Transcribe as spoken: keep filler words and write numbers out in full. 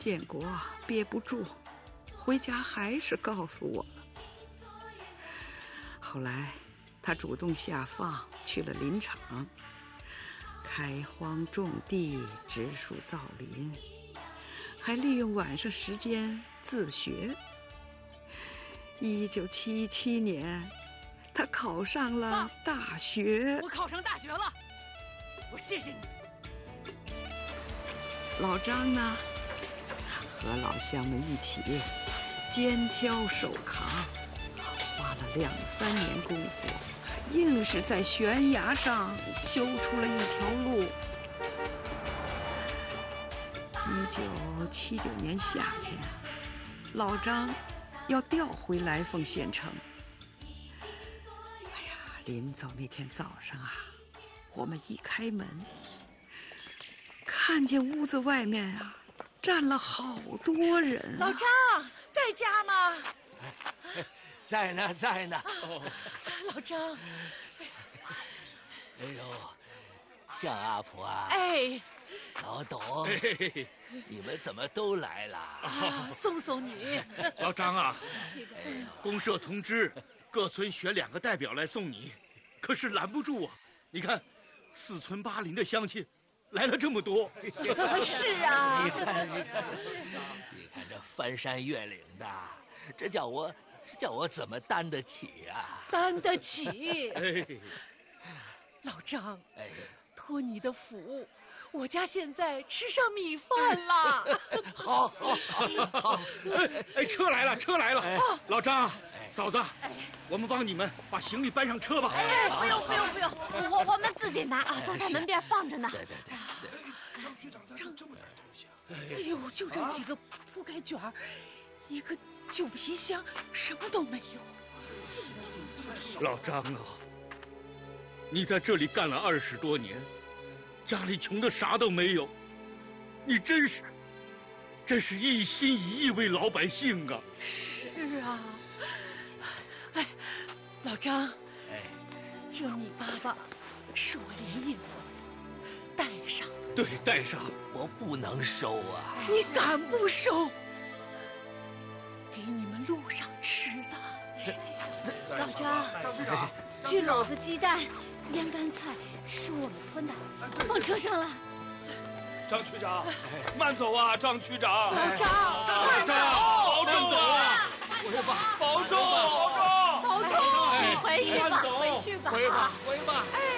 建国憋不住，回家还是告诉我了。后来他主动下放，去了林场，开荒种地，植树造林，还利用晚上时间自学。一九七七年，他考上了大学。 我考上大学了，我谢谢你。 老张呢，和老乡们一起肩挑手扛，花了两三年功夫，硬是在悬崖上修出了一条路。一九七九年夏天，老张要调回来凤县城。哎呀，临走那天早上啊，我们一开门，看见屋子外面啊站了好多人啊。 老张在家吗？ 在呢，在呢。 哦、老张， 哎呦，向阿婆啊！ 哎， 老董，哎、你们怎么都来了？ 啊，送送你。 老张啊，公社通知各村选两个代表来送你，可是拦不住啊！你看，四村八邻的乡亲来了这么多。 是啊， 你看，你看，你看这翻山越岭的，这叫我，这叫我怎么担得起啊？ 担得起。 哎， 老张， 哎， 托你的福，我家现在吃上米饭了。 好，好，好，好。 哎哎，车来了，车来了！哎、老张，嫂子，哎、我们帮你们把行李搬上车吧。 哎，不用，不用，不用，我我们自己拿啊，都在门边放着呢。 对对对。 张局长张这么点东西啊！ 哎呦，就这几个铺盖卷儿，一个旧皮箱，什么都没有。 老张啊，你在这里干了二十多年，家里穷的啥都没有，你真是，真是一心一意为老百姓啊！ 是啊，哎，老张， 哎， 这米粑粑是我连夜做的，带上。 对，带上。 我不能收啊！ 你敢不收？给你们路上吃的。 老张， 张局长， 焗篓子、鸡蛋、腌干菜是我们村的，放车上了。 张区长，慢走啊，张区长。 老张， 张长，保重啊！ 回吧， 保重， 保重，保重，你回去吧，回去吧， 回吧，回吧。 哎。